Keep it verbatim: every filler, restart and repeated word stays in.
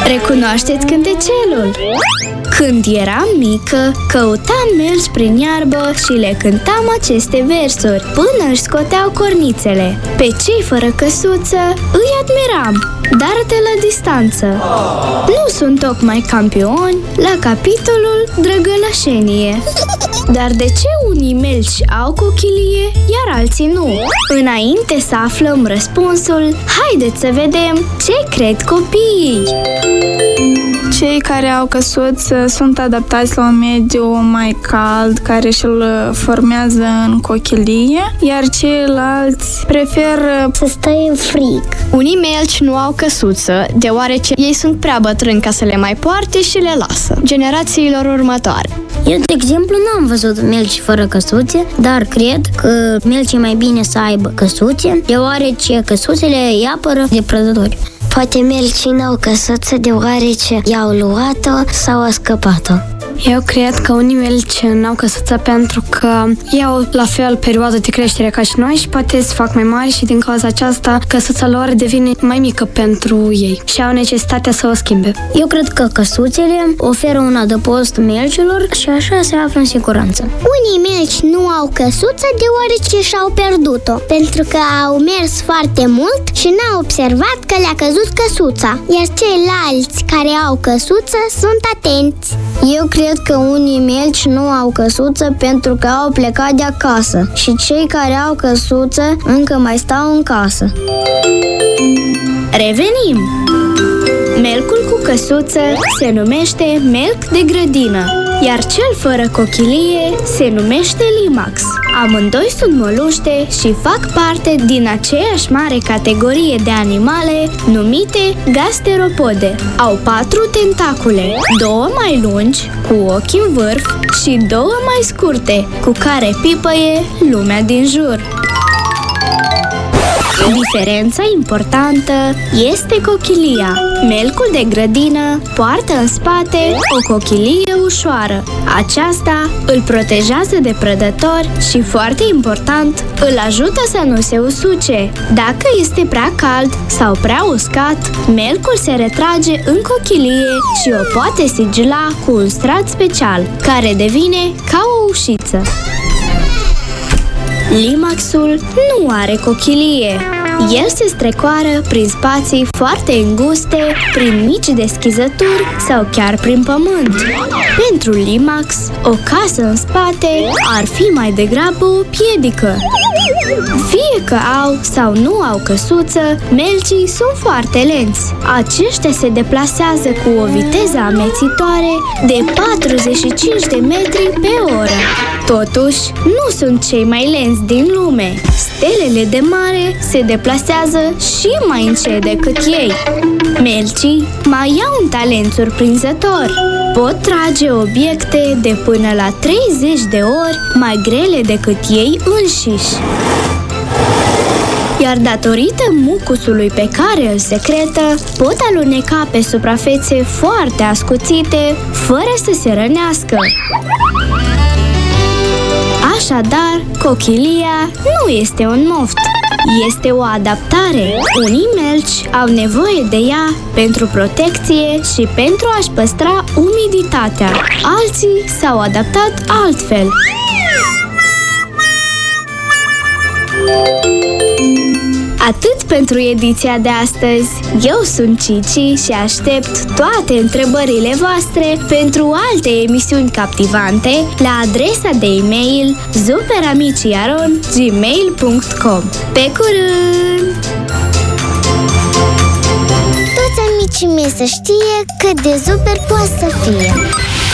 Recunoașteți cântecelul? Când eram mică, căutam melci prin iarbă și le cântam aceste versuri până își scoteau cornițele. Pe cei fără căsuță îi admiram, dar de la distanță. Nu sunt tocmai campioni la capitolul drăgălășenie. Dar de ce unii melci au cochilie, iar alții nu? Înainte să aflăm răspunsul, haideți să vedem ce cred copiii. Cei care au căsuță sunt adaptați la un mediu mai cald, care și-l formează în cochilie, iar ceilalți preferă să stai în frig. Unii melci nu au căsuță, deoarece ei sunt prea bătrâni ca să le mai poarte și le lasă generațiilor următoare. Eu, de exemplu, n-am văzut melci fără căsuțe, dar cred că melci e mai bine să aibă căsuțe, deoarece căsuțele îi apără de prădători. Poate melcii n-au căsuță deoarece i-au luat-o sau a scăpat-o. Eu cred că unii melci n-au căsuță pentru că iau la fel perioadă de creștere ca și noi și poate se fac mai mari și din cauza aceasta căsuța lor devine mai mică pentru ei și au necesitatea să o schimbe. Eu cred că căsuțele oferă un adăpost melcilor și așa se află în siguranță. Unii melci nu au căsuță deoarece și-au pierdut-o, pentru că au mers foarte mult și n-au observat că le-a căzut căsuța, iar ceilalți care au căsuță sunt atenți. Eu cred că unii melci nu au căsuță pentru că au plecat de acasă și cei care au căsuță încă mai stau în casă. Revenim! Melcul cu căsuță se numește melc de grădină, iar cel fără cochilie se numește limax. Amândoi sunt moluște și fac parte din aceeași mare categorie de animale numite gasteropode. Au patru tentacule, două mai lungi, cu ochi în vârf, și două mai scurte, cu care pipăie lumea din jur. Diferența importantă este cochilia. Melcul de grădină poartă în spate o cochilie ușoară. Aceasta îl protejează de prădători și, foarte important, îl ajută să nu se usuce. Dacă este prea cald sau prea uscat, melcul se retrage în cochilie și o poate sigila cu un strat special, care devine ca o ușiță. Limaxul nu are cochilie. El se strecoară prin spații foarte înguste, prin mici deschizături sau chiar prin pământ. Pentru limax, o casă în spate ar fi mai degrabă o piedică. Fie că au sau nu au căsuță, melcii sunt foarte lenți. Aceștia se deplasează cu o viteză amețitoare de patruzeci și cinci de metri pe oră. Totuși, nu sunt cei mai lenți din lume. Stelele de mare se deplasează și mai încet decât ei. Melcii mai au un talent surprinzător. Pot trage obiecte de până la treizeci de ori mai grele decât ei înșiși. Iar datorită mucusului pe care îl secretă, pot aluneca pe suprafețe foarte ascuțite, fără să se rănească. Așadar, cochilia nu este un moft, este o adaptare. Unii melci au nevoie de ea pentru protecție și pentru a-și păstra umiditatea. Alții s-au adaptat altfel. Atât pentru ediția de astăzi. Eu sunt Cici și aștept toate întrebările voastre pentru alte emisiuni captivante la adresa de e-mail superamicii arond gmail punct com. Pe curând! Toți amicii mei să știe cât de super poate să fie.